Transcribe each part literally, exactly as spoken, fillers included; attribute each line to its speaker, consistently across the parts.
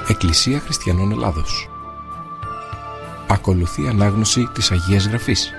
Speaker 1: Εκκλησία Χριστιανών Ελλάδος. Ακολουθεί ανάγνωση της Αγίας Γραφής.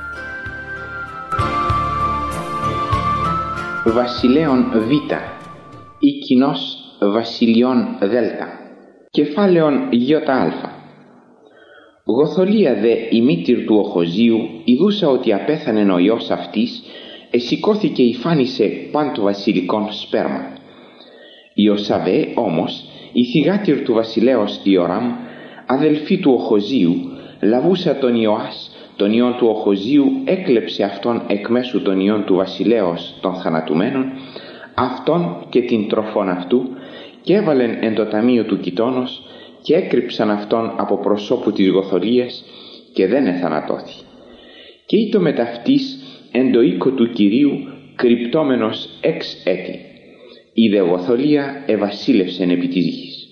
Speaker 2: Βασιλέων Β ή κοινός Βασιλειών Δ. Κεφάλαιον Ι.Α. Γοθολία δε η μήτηρ του Οχοζίου, ειδούσα ότι απέθανεν ο ιός αυτής, εσηκώθηκε υφάνισε παν το βασιλικόν σπέρμα. Ιωσαβέ όμως, η θυγάτηρ του βασιλέως Ιωράμ, αδελφή του Οχοζίου, λαβούσα τον Ιωάς, τον ιόν του Οχοζίου, έκλεψε αυτόν εκ μέσου των ιών του βασιλέως των θανατουμένων, αυτόν και την τροφόν αυτού, και έβαλεν εν το ταμείο του κοιτώνος, και έκρυψαν αυτόν από προσώπου της Γοθολίας, και δεν εθανατώθη. Και ήτο μεταυτής εν το οίκο του Κυρίου, κρυπτόμενος εξ έτη. Η δε Γοθολία εβασίλευσεν επί της γης.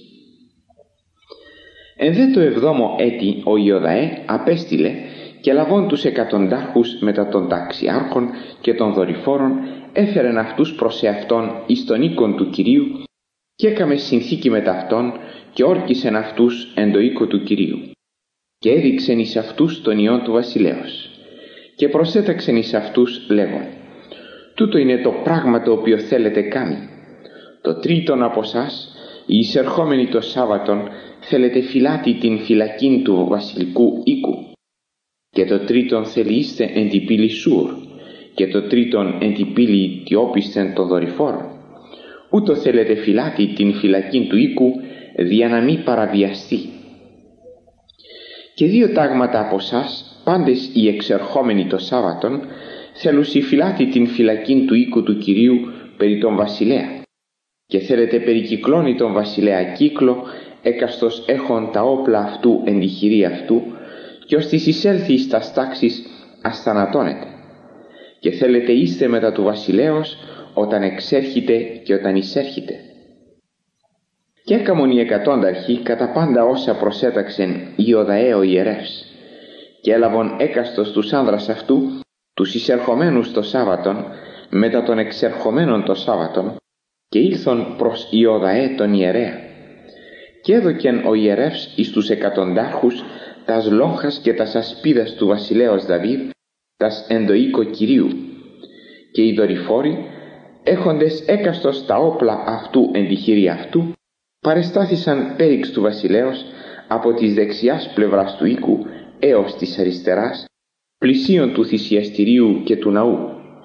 Speaker 2: Εν δε το εβδόμο έτη ο Ιωδαέ απέστειλε και λαβών τους εκατοντάρχους μετά των ταξιάρχων και των δορυφόρων, έφερεν αυτούς προς εαυτόν εις τον οίκον του Κυρίου, και έκαμε συνθήκη μετ' αυτόν και όρκισεν αυτούς εν το οίκο του Κυρίου. Και έδειξεν εις αυτούς τον ιόν του βασιλέως. Και προσέταξεν εις αυτούς λέγον: τούτο είναι το πράγμα το οποίο θέλετε κάνει. Το τρίτον από σας, οι εισερχόμενοι το Σάββατον, θέλετε φυλάτη την φυλακήν του βασιλικού οίκου. Και το τρίτον θελείστε εν τη πύλη Σούρ, και το τρίτον εν τη πύλη Τιόπισθεν των δορυφόρων. Ούτω θέλετε φυλάτη την φυλακήν του οίκου, δια να μη παραβιαστεί. Και δύο τάγματα από σας, πάντες οι εξερχόμενοι το Σάββατον, θέλουσι φυλάτη την φυλακήν του οίκου του Κυρίου περί τον βασιλέα. Και θέλετε περικυκλώνει τον βασιλέα κύκλο, έκαστος έχων τα όπλα αυτού εν τη χειρή αυτού, και ως της εισέλθει εις τας τάξεις ασθανατώνεται. Και θέλετε είστε μετά του βασιλέως, όταν εξέρχεται και όταν εισέρχεται. Και έκαμον οι εκατόνταρχοι κατά πάντα όσα προσέταξεν Ιωδαέ ο ιερεύς, και έλαβον έκαστος τους άνδρας αυτού, τους εισερχομένους το Σάββατον, μετά των εξερχομένων το Σάββατον, και ήλθον προς Ιωδαέ τον ιερέα. Και έδωκεν ο ιερεύς εις τους εκατοντάρχους τας λόγχας και τας ασπίδας του βασιλέως Δαβίδ, τας εν το οίκο Κυρίου. Και οι δορυφόροι, έχοντες έκαστος τα όπλα αυτού εν τη χειρή αυτού, παρεστάθησαν πέριξ του βασιλέως από της δεξιάς πλευράς του οίκου έως της αριστεράς, πλησίον του θυσιαστηρίου και του ναού.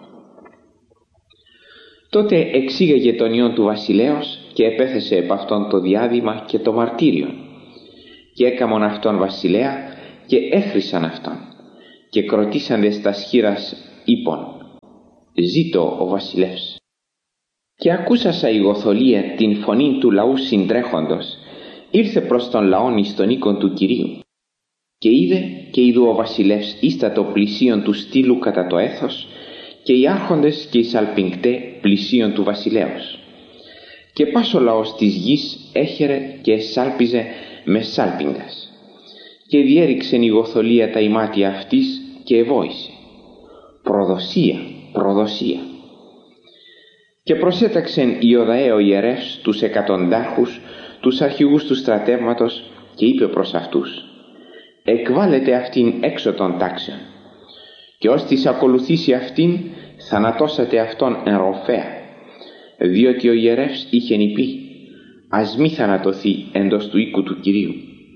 Speaker 2: Τότε εξήγαγε τον ιόν του βασιλέως και επέθεσε επ' αυτόν το διάδημα και το μαρτύριο. Και έκαμον αυτόν βασιλέα και έχρησαν αυτόν, και κροτήσαντες τας χείρας είπον: ζήτω ο βασιλεύς. Και ακούσασα η Γοθολία την φωνή του λαού συντρέχοντος, ήρθε προς τον λαόν εις τον οίκον του Κυρίου. Και είδε και είδου ο βασιλεύς ίστατο πλησίον του στήλου κατά το έθος, και οι άρχοντες και οι σαλπιγκτέ πλησίον του βασιλέως. Και πας ο λαός της γης έχερε και εσάλπιζε με σάλπιγγας. Και διέριξεν η Γοθολία τα ημάτια αυτής και εβόησε: προδοσία, προδοσία. Και προσέταξεν Ιωδαέ ο ιερεύς τους εκατοντάρχους, τους αρχηγούς του στρατεύματος, και είπε προς αυτούς: εκβάλλετε αυτήν έξω των τάξεων, και ως της ακολουθήσει αυτήν θανατώσατε αυτόν εν ροφέα, διότι ο ιερεύς είχεν πει: ας μη θανατωθεί εντός του οίκου του Κυρίου.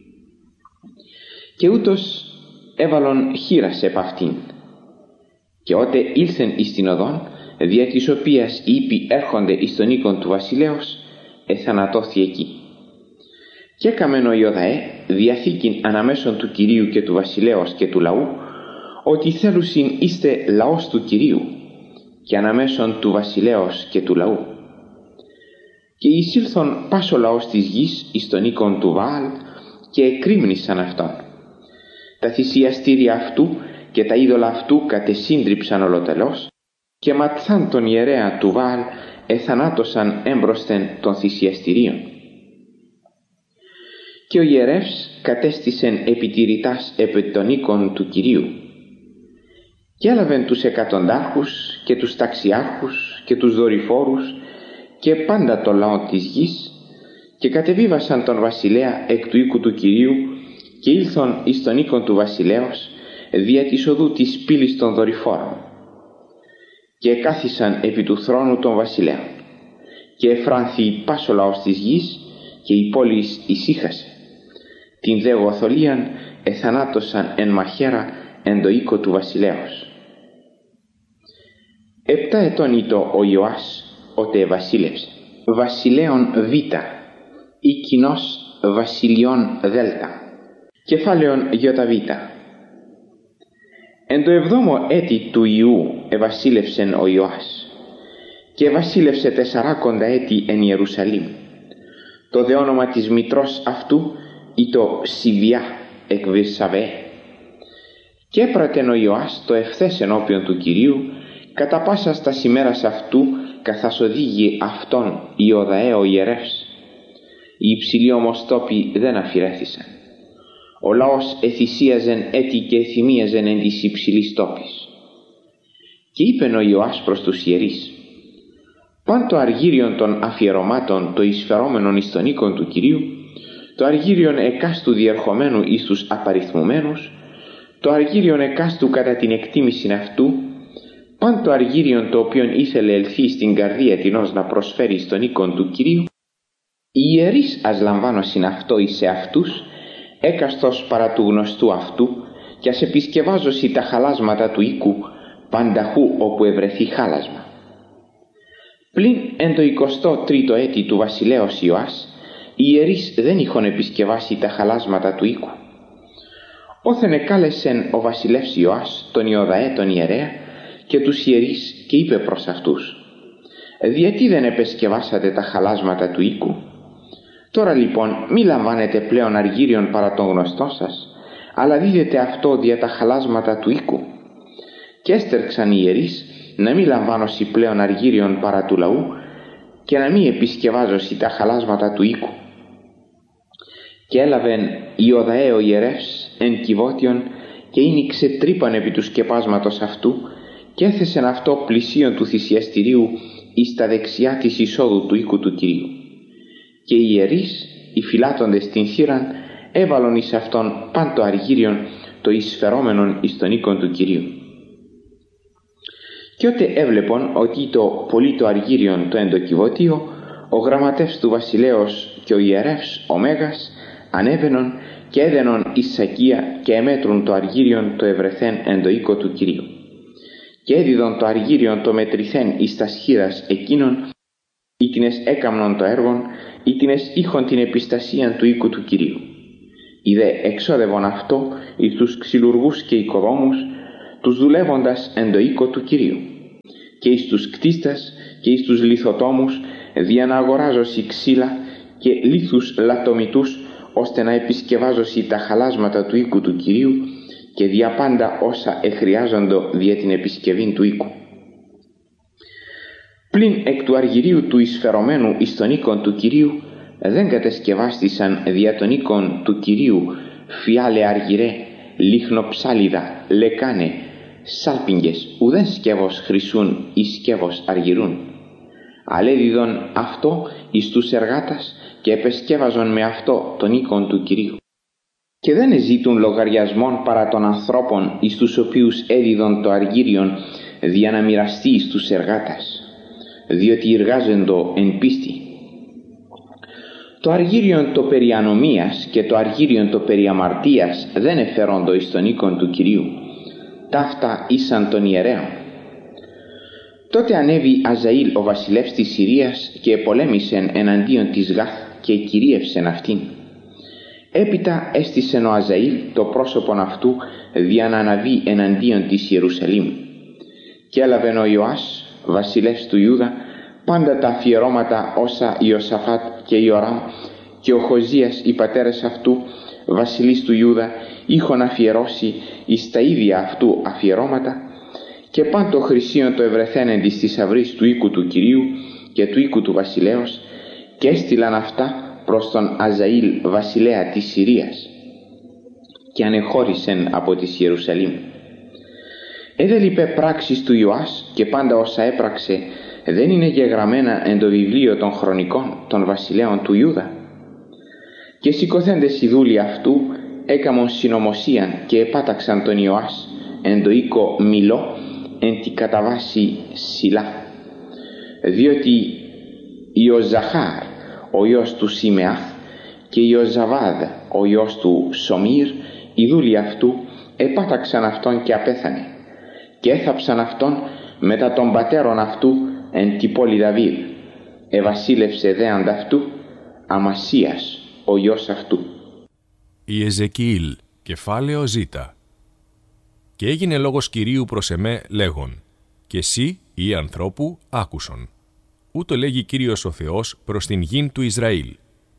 Speaker 2: Και ούτως έβαλον χείρας επ' αυτήν. Και ότε ήλθεν εις την οδόν, δια της οποίας οι ύποι έρχονται εις τον οίκον του βασιλέως, εθανατώθη εκεί. Και έκαμεν ο Ιωδαέ διαθήκην αναμέσων του Κυρίου και του βασιλέως και του λαού, ότι θέλουσιν είστε λαός του Κυρίου, και αναμέσων του βασιλέως και του λαού. Και εισήλθον πας ο λαός της γης εις τον οίκον του Βαάλ, και εκρήμνησαν αυτόν. Τα θυσιαστήρια αυτού και τα είδωλα αυτού κατεσύντριψαν ολοτελώς, και ματθάν τον ιερέα του Βαάλ εθανάτωσαν έμπροσθεν των θυσιαστηρίων. Και ο ιερεύς κατέστησεν επιτηρητάς επί των οίκων του Κυρίου. Και έλαβεν τους εκατοντάρχους και τους ταξιάρχους και τους δορυφόρους και πάντα το λαό της γης, Και κατεβίβασαν τον βασιλέα εκ του οίκου του Κυρίου και ήλθον εις τον οίκον του βασιλέως δια της οδού της πύλης των δορυφόρων. Και κάθισαν επί του θρόνου των βασιλέων. Και εφράνθη πάσο λαός της γης και η πόλη ησύχασε. Την δε γοθολίαν εθανάτωσαν εν μαχαίρα εν το οίκο του βασιλέως. Επτά ετών ήτο ο Ιωάς ότε βασίλευσε. Βασιλέων Β ή κοινός βασιλιών Δ. Κεφάλαιον Ι Β. Εν το εβδόμο έτη του Ιού εβασίλευσεν ο Ιωάς και βασίλευσε τεσσαράκοντα έτη εν Ιερουσαλήμ. Το δε όνομα της μητρός αυτού ήτο Σιβιά εκ Βυρσαβέ. Και έπρατεν ο Ιωάς το ευθές ενώπιον του Κυρίου κατά πάσα στα ημέρας αυτού, καθάς οδήγει αυτόν Ιωδαέ ο ιερεύς. Οι υψηλοί όμως τόποι δεν αφηρέθησαν. Ο λαός εθυσίαζεν έτη και εθυμίαζεν εν της υψηλής τόπης. Και είπεν ο Ιωάς προς τους ιερείς: «Παν το αργύριον των αφιερωμάτων το εισφερόμενον εις τον οίκον του Κυρίου, το αργύριον εκάστου διερχομένου εις τους απαριθμουμένους, το αργύριον εκάστου κατά την εκτίμηση αυτού, παν το αργύριον το οποίον ήθελε ελθεί στην καρδία τινός να προσφέρει στον οίκον του Κυρίου, οι ιερείς ας λαμβάνωσιν αυτό εις εαυτούς, έκαστος παρά του γνωστού αυτού, και ας επισκευάζωσι τα χαλάσματα του οίκου, πανταχού όπου ευρεθεί χάλασμα». Πλην εν το εικοστό τρίτο έτη του βασιλέως Ιωάς, οι ιερείς δεν είχον επισκευάσει τα χαλάσματα του οίκου. Όθεν εκάλεσεν ο βασιλεύς Ιωάς τον Ιωδαέ τον ιερέα και τους ιερείς και είπε προς αυτούς: «Διαιτί δεν επεσκευάσατε τα χαλάσματα του οίκου? Τώρα λοιπόν μη λαμβάνετε πλέον αργύριον παρά τον γνωστό σας, αλλά δίδετε αυτό δια τα χαλάσματα του οίκου». Και έστερξαν οι ιερείς να μη λαμβάνωσι πλέον αργύριον παρά του λαού και να μη επισκευάζωσι τα χαλάσματα του οίκου. Και έλαβεν Ιωδαέ ο ιερεύς εν κυβότιον και ίνιξε τρύπαν επί του σκεπάσματος αυτού και έθεσεν αυτό πλησίον του θυσιαστηρίου εις τα δεξιά της εισόδου του οίκου του Κυρίου. Και οι ιερείς, οι φυλάτοντες την θύραν, έβαλον εις αυτόν παν το αργύριον το εισφερόμενον εις τον οίκον του Κυρίου. Και ότε έβλεπον ότι το πολύ το αργύριον το εντοκιβώτιο, ο γραμματεύς του βασιλέως και ο ιερεύς ο Μέγας ανέβαινον και έδαινον εις σακία και εμέτρουν το αργύριον το ευρεθέν εν το οίκο του Κυρίου. Και έδιδον το αργύριον το μετρηθέν εις τα σχήρας εκείνων, ήτινες έκαμνον το έργον, ήτινες είχον την επιστασίαν του οίκου του Κυρίου. Οι δε εξόδευον αυτό εις τους ξυλουργούς και οικοδόμους, τους δουλεύοντας εν το οίκο του Κυρίου, και εις τους κτίστας και εις τους λιθοτόμους δια να αγοράζωσι ξύλα και λίθους λατομητούς, ώστε να επισκευάζωσι τα χαλάσματα του οίκου του Κυρίου και δια πάντα όσα εχρειάζοντο δια την επισκευήν του οίκου. Πλην εκ του αργυρίου του εισφερωμένου εις τον οίκον του Κυρίου δεν κατεσκευάστησαν δια τον οίκον του Κυρίου φιάλε αργυρέ, λίχνοψάλιδα, λεκάνε, σάλπιγγες, ουδέν σκεύος χρυσούν ή σκεύος αργυρούν. Αλέδιδον αυτό εις τους εργάτας και επεσκεύαζον με αυτό τον οίκον του Κυρίου. Και δεν εζήτουν λογαριασμών παρά των ανθρώπων εις τους οποίους έδιδον το αργύριον δια να μοιραστεί εις τους εργάτας, διότι εργάζοντο εν πίστη. Το αργύριον το περί ανομίας και το αργύριον το περί αμαρτίας δεν εφέροντο εις τον οίκον του Κυρίου, ταύτα ήσαν των ιερέων. Τότε ανέβη Αζαήλ ο βασιλεύς της Συρίας και επολέμησεν εναντίον της Γάθ και κυρίευσεν αυτήν. Έπειτα έστησεν ο Αζαήλ το πρόσωπον αυτού δια να αναβεί εναντίον της Ιερουσαλήμ. Και έλαβεν ο Ιωάς βασιλεύς του Ιούδα πάντα τα αφιερώματα όσα Ιωσαφάτ και Ιωράμ και ο Χοζίας οι πατέρες αυτού βασιλείς του Ιούδα είχον αφιερώσει εις τα ίδια αυτού αφιερώματα, και παν το χρυσίον το ευρεθέν εν της θησαυρής του οίκου του Κυρίου και του οίκου του βασιλέως, και έστειλαν αυτά προς τον Αζαήλ βασιλέα της Συρίας, και ανεχώρησεν από της Ιερουσαλήμ. Έδε λοιπέ πράξεις του Ιωάς και πάντα όσα έπραξε δεν είναι γεγραμμένα εν το βιβλίο των χρονικών των βασιλέων του Ιούδα? Και σηκωθέντες οι δούλοι αυτού έκαμον συνωμοσίαν και επάταξαν τον Ιωάς εν το οίκο Μιλώ εν τη καταβάση Σιλά, διότι Ιωζαχάρ ο ιός του Σιμεάθ και Ιωζαβάδ ο ιός του Σομήρ, οι δούλοι αυτού, επάταξαν αυτόν και απέθανε, και έθαψαν αυτόν μετά των πατέρων αυτού εν τη πόλη Δαβίδ. Εβασίλευσε δε ανταυτού Αμασίας ο ιός αυτού.
Speaker 3: Η Εζεκιήλ, κεφάλαιο Ζ. Και έγινε λόγος Κυρίου προς εμέ λέγον, και εσύ, ή ανθρώπου, άκουσον. Ούτω λέγει Κύριος ο Θεός προς την γην του Ισραήλ.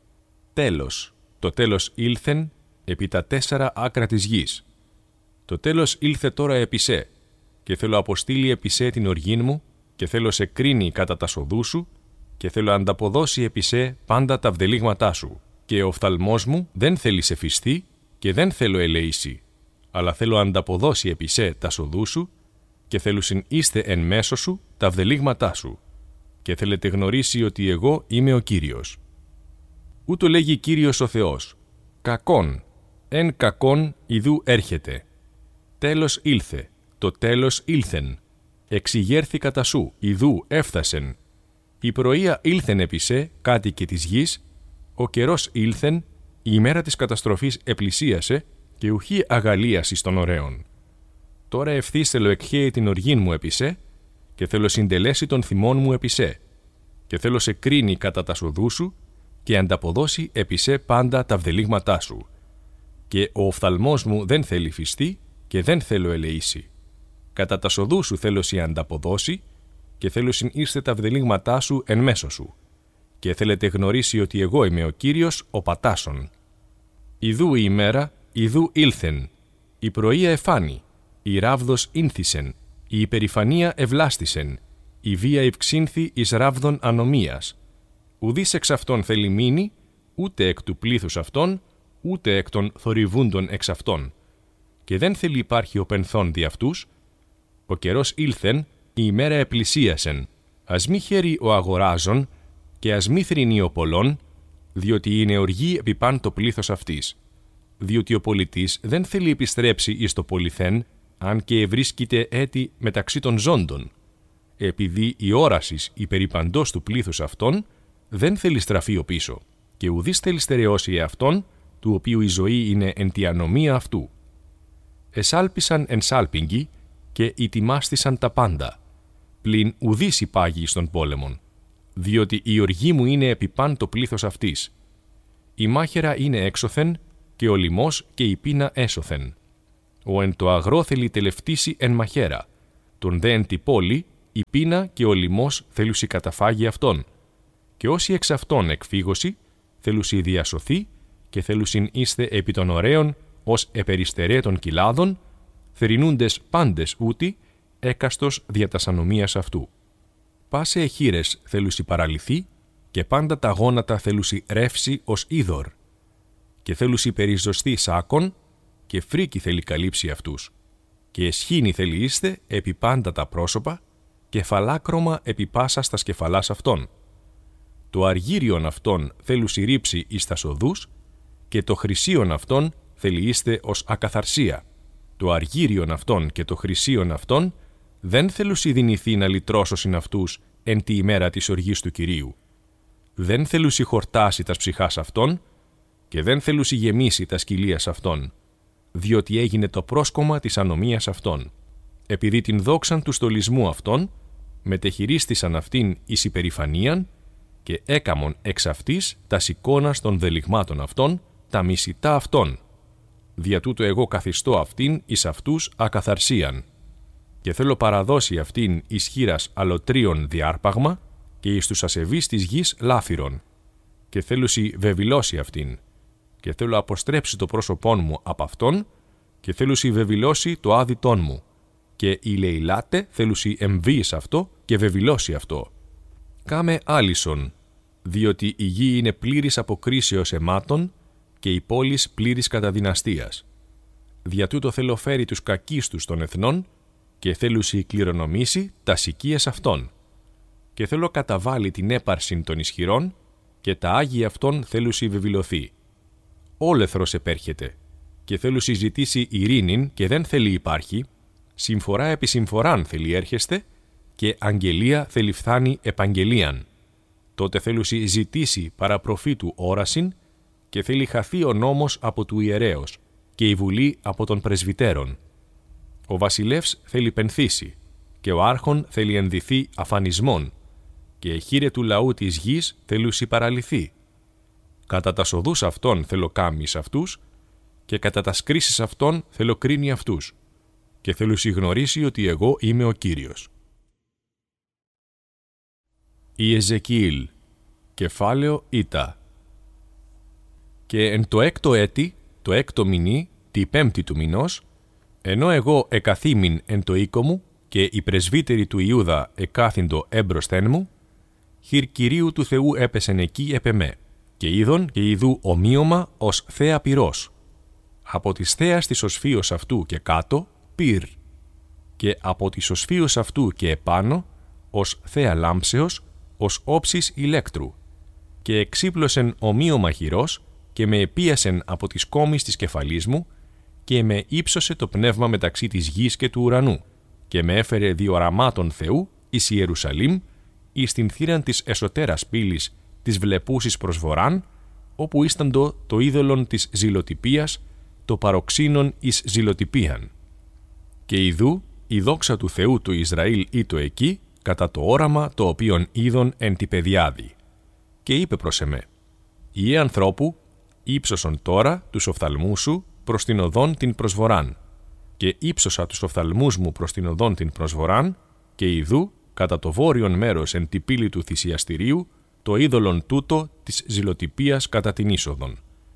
Speaker 3: Τέλος, το τέλος ήλθεν επί τα τέσσερα άκρα της γης. Το τέλος ήλθε τώρα επί σε, και θέλω αποστείλει επί σε την οργήν μου, και θέλω σε κρίνει κατά τα σοδού σου, και θέλω ανταποδώσει επί σε πάντα τα βδελίγματά σου. Και ο οφθαλμός μου δεν θέλει σε φυστεί, και δεν θέλω ελεήσει, αλλά θέλω ανταποδώσει επί σε τα σοδού σου, και θέλουσιν είστε εν μέσω σου τα βδελίγματά σου, και θέλετε γνωρίσει ότι εγώ είμαι ο Κύριος. Ούτω λέγει Κύριος ο Θεός, κακόν, εν κακόν ιδού έρχεται. Τέλος ήλθε, το τέλος ήλθεν. Εξηγέρθη κατά σου, ιδού έφθασεν. Η πρωία ήλθεν επί σε, κάτοικοι της γης, ο καιρός ήλθεν, η ημέρα της καταστροφής επλησίασε, και ουχή αγαλίαση των ωραίων. Τώρα ευθύς θέλω εκχέει την οργήν μου επί σε, και θέλω συντελέσει τον θυμόν μου επί σε, και θέλω σε κρίνει κατά τα σοδού σου, και ανταποδώσει επί σε πάντα τα βδελίγματά σου. Και ο οφθαλμός μου δεν θέλει φυστεί, και δεν θέλω ελεήσει. Κατά τα σοδού σου θέλω σε ανταποδώσει, και θέλω συν ήρθε τα βδελίγματά σου εν μέσω σου. Και θέλετε γνωρίσει ότι εγώ είμαι ο Κύριος ο πατάσων. Ιδού η ημέρα, ιδού ήλθεν. Η πρωία εφάνη, η ράβδος ήνθησεν, η υπερηφανία ευλάστησεν, η βία ευξήνθη εις ράβδων ανομίας. Ουδής εξ αυτών θέλει μείνει, ούτε εκ του πλήθους αυτών, ούτε εκ των θορυβούντων εξ αυτών. Και δεν θέλει υπάρχει ο πενθών δι' αυτούς. Ο καιρός ήλθεν, η ημέρα επλησίασεν. Ας μη χαίρει ο αγοράζων, και ας μη θρηνεί ο πολλών, διότι είναι οργή επί παν το πλήθος αυτής. Διότι ο πολιτής δεν θέλει επιστρέψει εις το πολυθέν, αν και ευρίσκεται έτη μεταξύ των ζώντων. Επειδή η όρασης υπερηπαντός του πλήθους αυτών, δεν θέλει στραφεί ο πίσω, και ουδής θέλει στερεώσει εαυτόν, του οποίου η ζωή είναι εν τη ανομία αυτού. Εσάλπισαν εν σάλπιγγι, και ητιμάστησαν τα πάντα, πλην ουδής υπάγει στον πόλεμον, διότι η οργή μου είναι επί παν το πλήθος αυτής. Η μάχαιρα είναι έξωθεν, και ο λιμός και η πείνα έσωθεν. Ο εν το αγρό θέλει τελευτήσει εν μαχαίρα, τον δε εν τη πόλη, η πείνα και ο λιμός θέλουσι καταφάγει αυτόν. Και όσοι εξ αυτών εκφύγωσι, θέλουσι διασωθεί, και θέλουσιν είστε επί των ωραίων, ως επεριστερέ των κοιλάδων, θρηνούντες πάντες ούτι, έκαστος δια τας ανομίας αυτού. Πάσε εχείρες θέλουσι παραλυθεί, και πάντα τα γόνατα θέλουσι ρεύσει ως είδωρ. Και θέλουσι περιζωστεί σάκων, και φρίκη θέλει καλύψει αυτούς. Και εσχήνη θέλει είστε επί πάντα τα πρόσωπα, και φαλάκρωμα επί πάσα στα σκεφαλάς αυτών. Το αργύριον αυτών θέλουσι ρίψει εις τα οδούς, και το χρυσίον αυτών θέλει είστε ως ακαθαρσία. Το αργύριον αυτών και το χρυσίον αυτών δεν θέλουσι δυνηθεί να λυτρώσωσιν αυτούς εν τη ημέρα της οργής του Κυρίου. Δεν θέλουσι χορτάσει τας ψυχάς αυτών, και δεν θέλουσι γεμίσει τα σκυλίας αυτών, διότι έγινε το πρόσκομα της ανομίας αυτών. Επειδή την δόξαν του στολισμού αυτών, μετεχειρίστησαν αυτήν εις υπερηφανίαν, και έκαμον εξ αυτής τας εικόνας των δελιγμάτων αυτών, τα μισητά αυτών. Δια τούτο εγώ καθιστώ αυτήν εις αυτούς ακαθαρσίαν. Και θέλω παραδώσει αυτήν εις χείρας αλωτρίων διάρπαγμα, και εις τους ασεβείς της γης λάφυρον. Και θέλουσι βεβηλώσει αυτήν. Και θέλω αποστρέψει το πρόσωπόν μου απ' αυτόν, και θέλουσι βεβηλώσει το άδειτόν μου. Και η λεηλάτε θέλουσι εμβείς αυτό και βεβηλώσει αυτό. Κάμε άλυσον, διότι η γη είναι πλήρης αποκρίσεως αιμάτων, και η πόλης πλήρης καταδυναστίας. Δια τούτο θέλω φέρει τους κακίστους των εθνών, και θέλουσι κληρονομήσει τα οικίες αυτών. Και θέλω καταβάλει την έπαρση των ισχυρών, και τα άγια αυτών θέλουσι βεβηλωθεί. όλεθρος επέρχεται και θέλου συζητήσει ειρήνην και δεν θέλει υπάρχει, συμφορά επί συμφοράν θέλει έρχεστε και αγγελία θέλει φθάνει επαγγελίαν. Τότε θέλου συζητήσει παραπροφήτου όρασιν και θέλει χαθεί ο νόμος από του ιερέως και η βουλή από των πρεσβυτέρων. Ο βασιλεύς θέλει πενθήσει και ο άρχον θέλει ενδυθεί αφανισμόν και εχείρε του λαού της γης θέλουσι παραλυθεί. Κατά τα σοδούς αυτών θέλω κάμεις αυτούς και κατά τα σκρίσεις αυτών θέλω κρίνει αυτούς και θέλουσι γνωρίσει ότι εγώ είμαι ο Κύριος. Η Εζεκιήλ, κεφάλαιο Ήτα. Και εν το έκτο έτη, το έκτο μηνύ, τη πέμπτη του μηνός, ενώ εγώ εκαθήμην εν το οίκο μου και οι πρεσβύτεροι του Ιούδα εκάθυντο έμπροσθεν μου, χειρ Κυρίου του Θεού έπεσεν εκεί επ' εμέ, και είδον και ειδού ομοίωμα ως θέα πυρός. Από της θέας της οσφίος αυτού και κάτω, πυρ, και από της οσφίος αυτού και επάνω, ως θέα λάμψεως, ως όψης ηλέκτρου, και εξύπλωσεν ομοίωμα χειρός και με επίασεν από τις κόμεις της κεφαλής μου και με ύψωσε το πνεύμα μεταξύ της γης και του ουρανού και με έφερε διοραμάτων Θεού εις Ιερουσαλήμ εις την θύραν της εσωτέρας πύλης της βλεπούσης προσβοράν, όπου ίσταντο το είδωλον της ζηλοτυπίας, το παροξύνον εις ζηλοτυπίαν. Και ιδού η δόξα του Θεού του Ισραήλ ήτο εκεί, κατά το όραμα το οποίον είδον εν τη πεδιάδη. Και είπε προς εμέ, «Ιε ανθρώπου, ύψωσον τώρα τους οφθαλμούς σου προς την οδόν την προσβοράν. Και ύψωσα τους οφθαλμούς μου προς την οδόν την προσβοράν, και ιδού, κατά το βόρειον μέρος εν τη πύλη του θυσιαστηρίου, το είδωλον τούτο της ζηλοτυπίας κατά την είσοδον.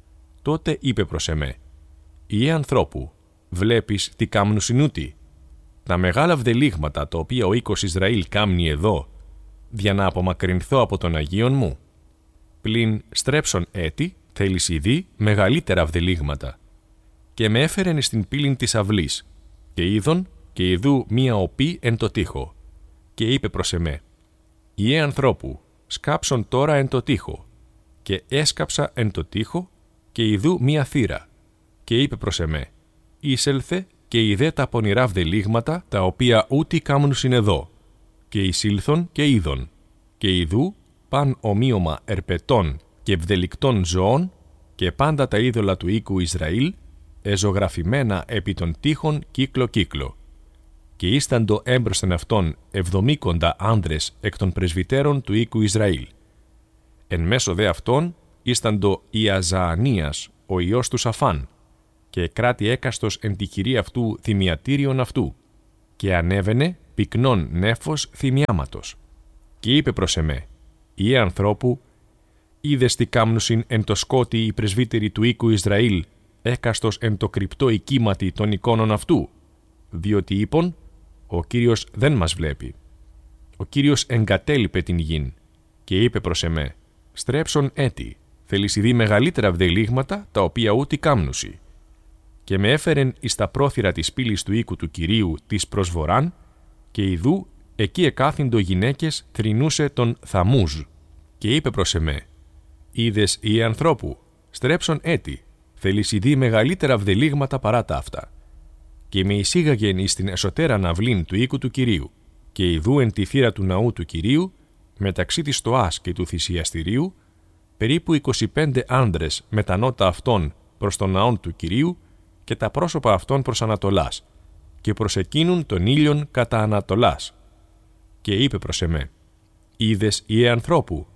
Speaker 3: Τότε είπε προς εμέ, «Ιε ανθρώπου, βλέπεις τι κάμνου συνούτι. Τα μεγάλα βδελίγματα τα οποία ο οίκος Ισραήλ κάμνει εδώ, για να απομακρυνθώ από τον Αγίον μου. Πλην στρέψον έτη, θέλεις ειδή μεγαλύτερα βδελίγματα. Και με έφερεν στην πύλην της αυλής, και είδον και ιδού μία οπή εν το τοίχο. Και είπε προς εμέ, «Ιε ανθρώπου, σκάψον τώρα εν το τοίχο». Και έσκαψα εν το τοίχο, και ιδού μία θύρα. Και είπε προς εμέ, «Εισέλθε και είδε τα πονηρά βδελίγματα, τα οποία ούτι κάμνουσιν εδώ». Και εισήλθον και είδον, και ιδού παν ομοίωμα ερπετών και βδελικτών ζώων, και πάντα τα είδωλα του οίκου Ισραήλ, εζωγραφημένα επί των τείχων κύκλο-κύκλο. Και ίσταντο έμπροσθεν αυτών εβδομήκοντα άνδρες εκ των πρεσβυτέρων του οίκου Ισραήλ. Εν μέσω δε αυτών ίσταντο Ιαζαανίας, ο ιός του Σαφάν, και κράτη έκαστος εν τη χειρή αυτού θυμιατήριον αυτού, και ανέβαινε πυκνόν νέφος θυμιάματος. Και είπε προς εμέ, «Ιε ανθρώπου, είδες τι κάμνουσιν εν το σκότι οι πρεσβύτεροι του οίκου Ισραήλ, έκαστος εν το κρυπτό οικίματι των εικόνων αυτού, διότι είπον, ο Κύριος δεν μας βλέπει. Ο Κύριος εγκατέλειπε την γην και είπε προς εμέ, στρέψον έτη, θέλεις ειδή μεγαλύτερα βδελίγματα, τα οποία ούτι κάμνουσι. Και με έφερεν εις τα πρόθυρα της πύλης του οίκου του Κυρίου της προσβοράν, και ιδού εκεί εκάθυντο γυναίκες θρηνούσε τον Θαμούζ. Και είπε προς εμέ, είδες Ιε ανθρώπου, στρέψον έτη, θέλεις ειδή μεγαλύτερα βδελίγματα παρά τα αυτά. Και με εισήγαγεν εις την εσωτέρα ναυλήν του οίκου του Κυρίου, και ιδού εν τη θύρα του ναού του Κυρίου, μεταξύ της στοάς και του θυσιαστηρίου, περίπου είκοσι πέντε άνδρες με τα νότα αυτών προς τον ναόν του Κυρίου και τα πρόσωπα αυτών προς Ανατολάς, και προς εκείνουν τον ήλιον κατά Ανατολάς. Και είπε προς εμέ, είδες Ιε ανθρώπου,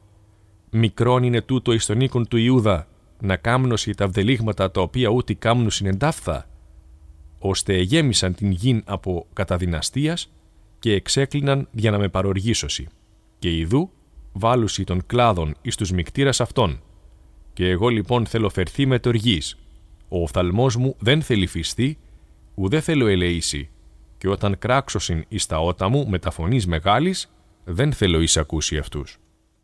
Speaker 3: μικρόν είναι τούτο εις τον οίκον του Ιούδα, να κάμνωση τα βδελίγματα τα οποία ούτι κάμνου συνεντάφθα, ώστε εγέμισαν την γην από καταδυναστίας και εξέκλειναν για να με παροργήσωση. Και ιδού βάλουσι των κλάδων εις τους μικτήρας αυτών. Και εγώ λοιπόν θέλω φερθεί με τοργής. Ο οφθαλμός μου δεν θέλει φυστεί, ουδέ θέλω ελεήσει, και όταν κράξωσιν εις τα ότα μου με τα φωνής μεγάλης, δεν θέλω εισακούσει αυτούς.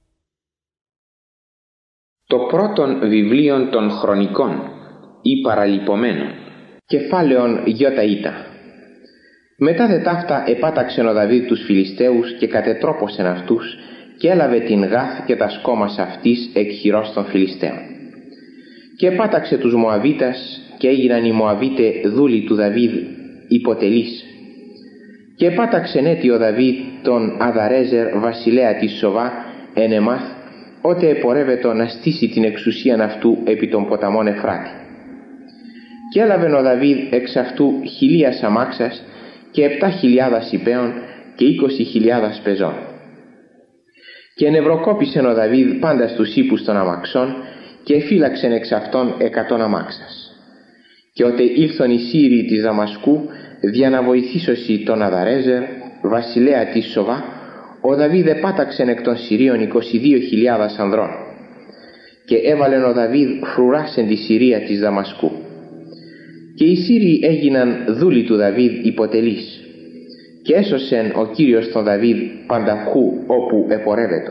Speaker 2: Το πρώτον βιβλίον των χρονικών ή παραλυπωμένων, κεφάλαιον γιοταΐτα. Μετά δε ταύτα επάταξεν ο Δαβίδ τους Φιλιστέους και κατετρόπωσεν αυτούς και έλαβε την Γάθ και τα σκόμας αυτής εκ χειρός των Φιλιστέων. Και πάταξε τους Μωαβίτας και έγιναν οι Μωαβίτε δούλοι του Δαβίδ υποτελείς. Και πάταξεν έτι ο Δαβίδ τον Αδαρέζερ βασιλέα της Σοβά εν Εμάθ, ότε επορεύετο να στήσει την εξουσίαν αυτού επί των ποταμών Εφράτη. Και έλαβεν ο Δαβίδ εξ αυτού χιλίας αμάξας και επτά χιλιάδας υπέων και είκοσι χιλιάδας πεζών. Και νευροκόπησεν ο Δαβίδ πάντα στους ύπους των αμαξών και εφύλαξεν εξ αυτών εκατόν αμάξας. Και ότε ήλθον οι Σύριοι της Δαμασκού δια να βοηθήσωσι τον Αδαρέζερ βασιλέα της Σοβά, ο Δαβίδ επάταξεν εκ των Συρίων είκοσι δύο χιλιάδας ανδρών. Και έβαλεν ο Δαβίδ φρουράς εν τη Συρία της Δαμασκού. Και οι Σύριοι έγιναν δούλοι του Δαβίδ υποτελείς. Και έσωσεν ο Κύριος τον Δαβίδ πανταχού όπου επορεύετο.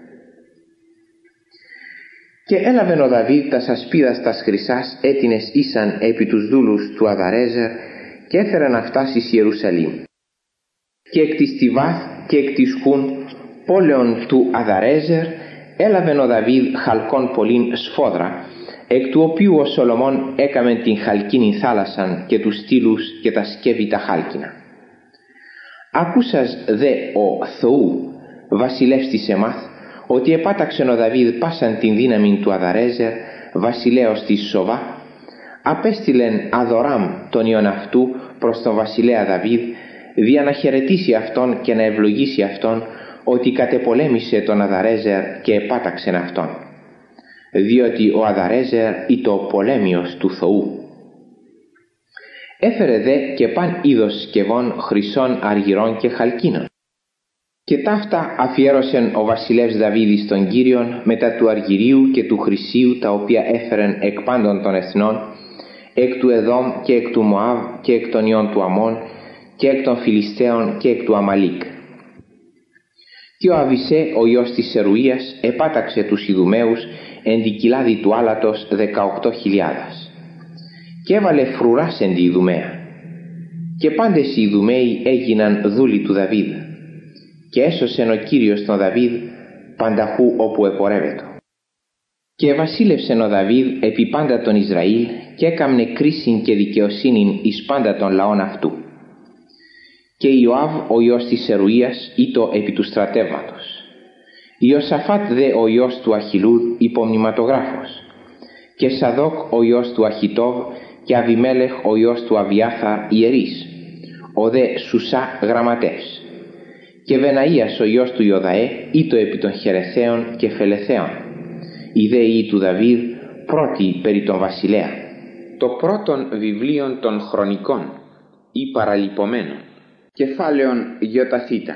Speaker 2: Και έλαβεν ο Δαβίδ τας ασπίδας τας χρυσάς έτινες ήσαν επί τους δούλους του Αδαρέζερ και έφεραν αυτάς εις Ιερουσαλήμ. Και εκ της Τιβάθ και εκ της Χούν πόλεων του Αδαρέζερ έλαβεν ο Δαβίδ χαλκόν πολλήν σφόδρα, εκ του οποίου ο Σολομών έκαμεν την χαλκίνη θάλασσαν και τους στήλους και τα σκεύη τα χάλκινα. Ακούσας δε ο Θεού βασιλεύς της Εμάθ ότι επάταξεν ο Δαβίδ πάσαν την δύναμη του Αδαρέζερ βασιλέως της Σοβά, απέστειλεν Αδωράμ τον ιον αυτού προς τον βασιλέα Δαβίδ δια να χαιρετήσει αυτόν και να ευλογήσει αυτόν ότι κατεπολέμησε τον Αδαρέζερ και επάταξεν αυτόν, διότι ο Αδαρέζερ ήτο πολέμιος του Θεού. Έφερε δε και παν είδος σκευών χρυσών, αργυρών και χαλκίνων. Και ταύτα αφιέρωσεν ο βασιλεύς Δαβίδ στον Κύριον μετά του αργυρίου και του χρυσίου, τα οποία έφερεν εκ πάντων των εθνών, εκ του Εδόμ και εκ του Μωάβ και εκ των ιών του Αμών και εκ των Φιλιστέων και εκ του Αμαλίκ. Και ο Αβισέ ο ιός της Σερουίας επάταξε τους Ιδουμαίους εν τη κοιλάδη του άλατος δεκαοκτώ χιλιάδας και έβαλε φρουράς εν τη Ιδουμαία. Και πάντες οι Ιδουμαίοι έγιναν δούλοι του Δαβίδ και έσωσεν ο Κύριος τον Δαβίδ πανταχού όπου επορεύετο. Και βασίλευσεν ο Δαβίδ επί πάντα τον Ισραήλ και έκαμνε κρίσιν και δικαιοσύνην εις πάντα των λαών αυτού. Και Ιωάβ ο ιός της Σερουίας ήτο επί του στρατεύματος. Ιωσαφάτ δε ο ιός του Αχιλούδ υπομνηματογράφος. Και Σαδόκ ο ιός του Αχιτόβ και Αβιμέλεχ ο ιός του Αβιάθαρ ιερείς, ο δε Σουσά γραμματεύς. Και Βεναΐας ο ιός του Ιωδαέ ήτο επί των Χερεθαίων και Φελεθαίων. Οι δε ιοί του Δαβίδ πρώτοι περί των βασιλέα. Το πρώτον βιβλίον των χρονικών ή παραλυπωμένων. Κεφάλαιον Γιοταθήτα.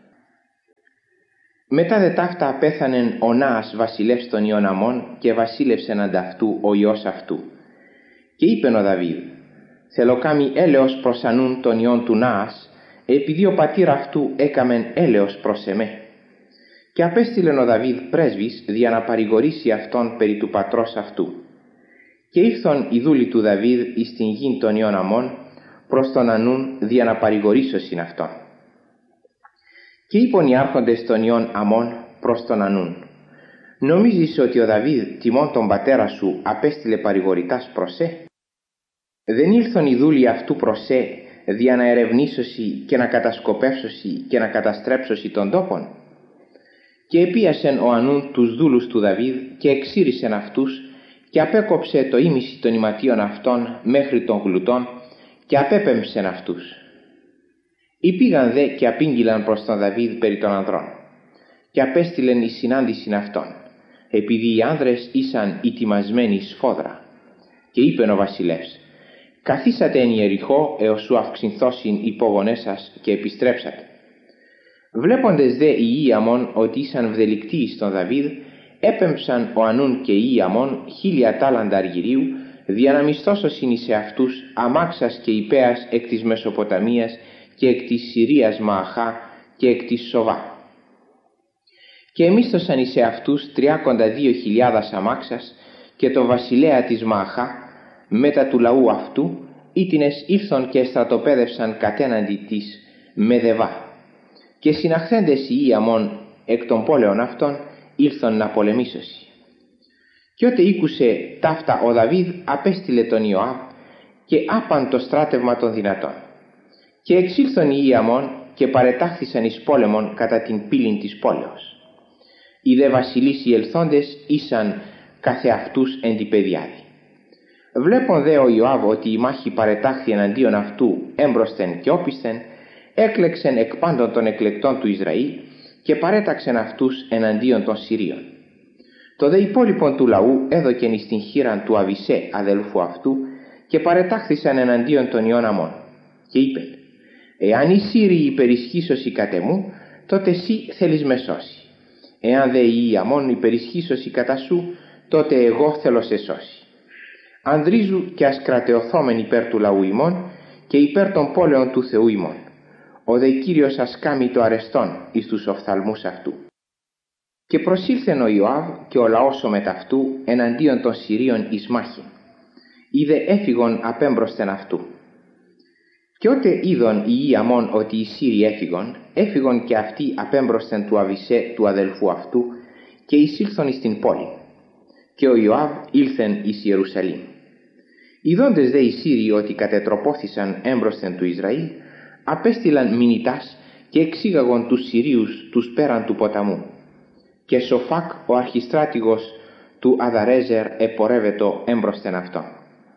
Speaker 2: Μετά δε ταύτα απέθανεν ο Ναας βασιλεύς των ιών Αμών και βασίλευσεν ανταυτού ο ιός αυτού. Και είπεν ο Δαβίδ, θέλω κάμει έλεος προς ανούν των ιών του Ναας, επειδή ο πατήρ αυτού έκαμεν έλεος προς εμέ. Και απέστειλεν ο Δαβίδ πρέσβης δια να παρηγορήσει αυτόν περί του πατρός αυτού. Και ήρθον οι δούλοι του Δαβίδ εις την γην των ιών Αμών προς τον Ανούν δια να παρηγορήσωσιν αυτόν. Και είπον οι άρχοντες των ιών Αμών προς τον Ανούν, νομίζεις ότι ο Δαβίδ τιμών τον πατέρα σου απέστειλε παρηγορητάς προς σε? Δεν ήλθον οι δούλοι αυτού προς σε δια να ερευνήσωσι και να κατασκοπεύσωσι και να καταστρέψωσι τον τόπον? Και επίασεν ο Ανούν τους δούλους του Δαβίδ και εξήρισεν αυτούς και απέκοψε το ίμιση των ηματίων αυτών μέχρι των γλουτών και απέπεμψεν αυτούς. Υπήγαν δε και απήγγειλαν προς τον Δαβίδ περί των ανδρών και απέστειλεν η συνάντησιν αυτών, επειδή οι άνδρες ήσαν ετοιμασμένοι σφόδρα. Και είπεν ο βασιλεύς, καθίσατε εν Ιεριχώ έως σου αυξηνθώσιν οι πόγονές σας και επιστρέψατε. Βλέποντες δε οι Ιαμών ότι ήσαν βδελικτοί στον Δαβίδ, έπεμψαν ο Ανούν και οι Ιαμών χίλια τάλαντα αργυρίου, δια να μισθώσωσιν εις αυτούς αμάξας και υπέας εκ της Μεσοποταμίας και εκ της Συρίας Μααχά και εκ της Σοβά. Και εμίσθωσαν εις αυτούς τριάκοντα δύο χιλιάδας αμάξας και το βασιλέα της Μααχά μετά του λαού αυτού, ήτινες ήρθον και στρατοπέδευσαν κατέναντι της Μεδεβά. Και συναχθέντες οι Ιαμών εκ των πόλεων αυτών ήλθον να πολεμήσωσι.
Speaker 4: Κι ότε ήκουσε ταύτα ο Δαβίδ, απέστειλε τον Ιωάβ και άπαν το στράτευμα των δυνατών. Και εξήλθον οι Ιαμών και παρετάχθησαν εις πόλεμον κατά την πύλην της πόλεως. Οι δε βασιλείς οι ελθόντες ήσαν καθεαυτούς εν τη πεδιάδη. Βλέπον δε ο Ιωάβ ότι η μάχη παρετάχθη εναντίον αυτού έμπροσθεν και όπισθεν, έκλεξεν εκ πάντων των εκλεκτών του Ισραήλ και παρέταξεν αυτούς εναντίον των Συρίων. Το δε υπόλοιπον του λαού έδωκεν εις την χείραν του Αβισέ αδελφού αυτού και παρετάχθησαν εναντίον των Ιών Αμών. Και είπεν: «Εάν οι Σύριοι υπερισχύσωσι κατ' εμού, τότε εσύ θέλεις με σώσει. Εάν δε οι Ιαμών υπερισχύσωσι κατά σου, τότε εγώ θέλω σε σώσει. Ανδρίζου και ας κρατεωθόμεν υπέρ του λαού ημών και υπέρ των πόλεων του Θεού ημών. Ο δε Κύριος ας κάμει το αρεστόν εις τους οφθαλμούς αυτού». Και προσήλθεν ο Ιωάβ και ο λαός ο μεταυτού εναντίον των Συρίων εις μάχη. Είδε έφυγον απέμπροσθεν αυτού. Και ότε είδον οι Ιαμών ότι οι Σύριοι έφυγον, έφυγον και αυτοί απέμπροσθεν του Αβισέ του αδελφού αυτού και εισήλθον εις την πόλη. Και ο Ιωάβ ήλθεν εις Ιερουσαλήμ. Ιδόντες δε οι Σύριοι ότι κατετροπώθησαν έμπροσθεν του Ισραήλ, απέστειλαν μηνυτάς και εξήγαγον τους Συρίους τους πέραν του ποταμού. Και Σοφάκ ο αρχιστράτηγος του Αδαρέζερ επορεύετο έμπροσθεν αυτόν.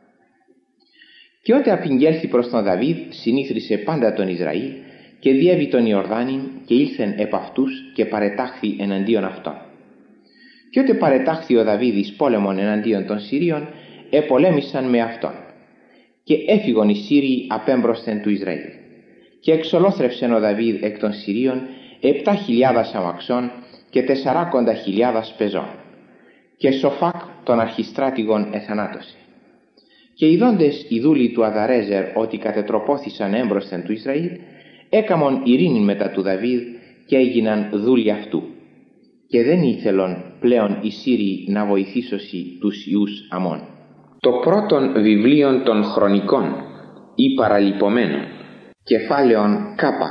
Speaker 4: Και ότε απηγγέλθη προς τον Δαβίδ, συνήθρισε πάντα τον Ισραήλ και διέβη τον Ιορδάνην και ήλθεν επ' αυτούς και παρετάχθη εναντίον αυτών. Και ότε παρετάχθη ο Δαβίδ εις πόλεμον εναντίον των Συρίων, επολέμησαν με αυτόν. Και έφυγον οι Σύριοι απέμπροσθεν του Ισραήλ. Και εξολόθρευσεν ο Δαβίδ εκ των Συρίων επτά χιλιάδας αμαξών και τεσσαράκοντα χιλιάδας πεζών. Και Σοφάκ τον αρχιστράτηγον εθανάτωσε. Και ειδώντες οι δούλοι του Αδαρέζερ ότι κατετροπώθησαν έμπροσθεν του Ισραήλ, έκαμον ειρήνην μετά του Δαβίδ και έγιναν δούλοι αυτού. Και δεν ήθελον πλέον οι Σύριοι να βοηθήσωσι τους Ιούς Αμών.
Speaker 2: Το πρώτον βιβλίον των χρονικών ή παραλυπωμένων, κεφάλαιον Κάπα.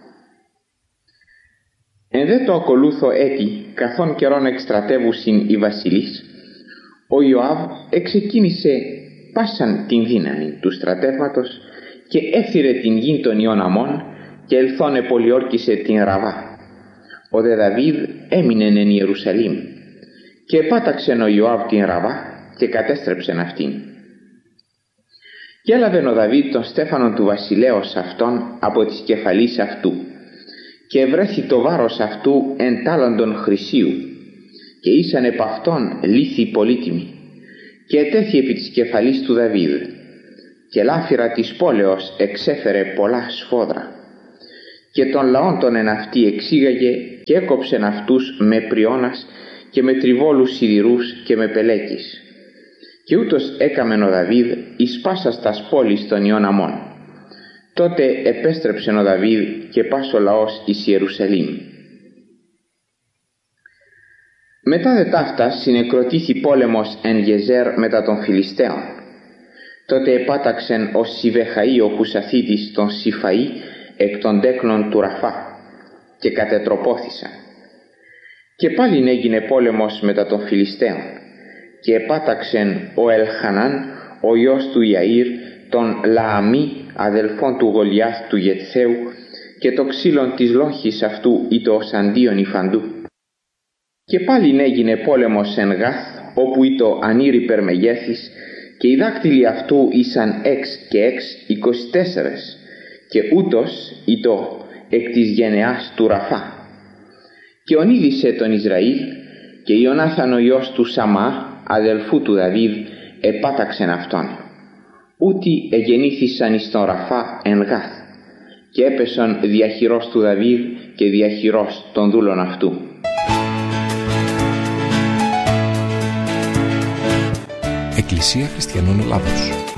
Speaker 2: Εν δε το ακολούθω έτη, καθόν καιρόν εκστρατεύουσιν οι βασιλείς, ο Ιωάβ εξεκίνησε πάσαν την δύναμη του στρατεύματος και έφθυρε την γην των Ιών Αμών και ελθόν επολιόρκησε την Ραβά. Ο δε Δαβίδ έμεινεν εν Ιερουσαλήμ και επάταξεν ο Ιωάβ την Ραβά και κατέστρεψεν αυτήν. Και έλαβεν ο Δαβίδ τον στέφανον του βασιλέως αυτόν από τις κεφαλής αυτού και ευρέθη το βάρος αυτού εν τάλαντον χρυσίου και ήσαν επ' αυτόν λίθοι πολύτιμοι και ετέθη επί της κεφαλής του Δαβίδ και λάφυρα της πόλεως εξέφερε πολλά σφόδρα και των λαών των εν αυτή εξήγαγε και έκοψεν αυτούς με πριώνας και με τριβόλους σιδηρούς και με πελέκης. Και ούτως έκαμεν ο Δαβίδ εις πάσας τας πόλης των Ιών Αμών. Τότε επέστρεψεν ο Δαβίδ και πας ο λαός εις Ιερουσαλήμ. Μετά δε ταύτα συνεκροτήθη πόλεμος εν Γεζέρ μετά των Φιλιστέων. Τότε επάταξεν ο Σιβεχαΐ ο Χουσαθίτης τον Σιφαΐ εκ των τέκνων του Ραφά και κατετροπώθησαν. Και πάλιν έγινε πόλεμος μετά των Φιλιστέων και επάταξεν ο Ελχανάν ο γιος του Ιαΐρ τον Λααμή αδελφόν του Γολιάθ του Γετθαίου και το ξύλον της λόγχης αυτού ή το οσαντίον υφαντού. Και πάλιν έγινε πόλεμος εν Γάθ όπου ή το Ανήρ υπερμεγέθης και οι δάκτυλοι αυτού ήσαν έξ και έξ εικοσιτέσσερες και ούτως ή το εκ της γενεάς του Ραφά. Και ονείδησε τον Ισραήλ και Ιωνάθαν ο γιος του Σαμά αδελφού του Δαβίδ επάταξεν αυτόν. Ούτι εγεννήθησαν εις τον Ραφά εν Γάθ και έπεσαν διαχειρός του Δαβίδ και διαχειρός των δούλων αυτού.
Speaker 1: Εκκλησία Χριστιανών Ελλάδος.